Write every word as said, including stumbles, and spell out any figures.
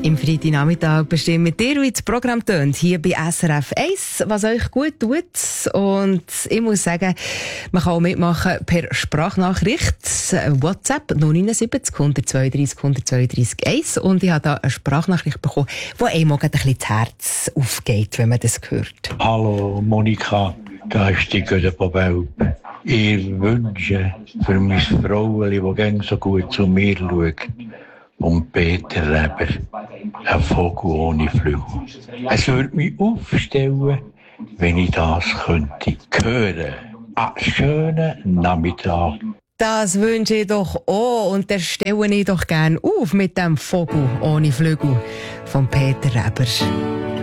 Im Freitagnachmittag bestimmen mit dir, wie das Programm tönt, hier bei S R F eins, was euch gut tut. Und ich muss sagen, man kann auch mitmachen per Sprachnachricht, WhatsApp null neun sieben null eins zwei drei eins zwei drei eins. Und ich habe da eine Sprachnachricht bekommen, die einem auch ein bisschen das Herz aufgeht, wenn man das hört. Hallo Monika, da ist die Götte von Welp. Ich wünsche für mein Fraueli, das gerne so gut zu mir schaut, und Peter Reber, ein Vogel ohne Flügel. Es würde mich aufstellen, wenn ich das könnte hören. Einen schönen Nachmittag. Das wünsche ich doch auch und das stelle ich doch gerne auf mit dem Vogel ohne Flügel von Peter Reber.